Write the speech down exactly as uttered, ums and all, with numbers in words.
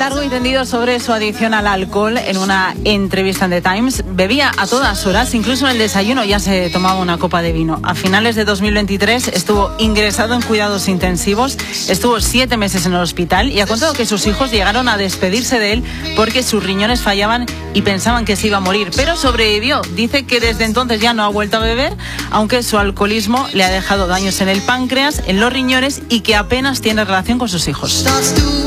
largo y tendido sobre su adicción al alcohol en una entrevista en The Times. Bebía a todas horas, incluso en el desayuno ya se tomaba una copa de vino. A finales de dos mil veintitrés estuvo ingresado en cuidados intensivos, estuvo siete meses en el hospital y ha contado que sus hijos llegaron a despedirse de él porque sus riñones fallaban y pensaban que se iba a morir, pero sobrevivió. Dice que desde entonces ya no ha vuelto a beber, aunque su alcoholismo le ha dejado daños en el páncreas, en los riñones y que apenas tiene relación con sus hijos.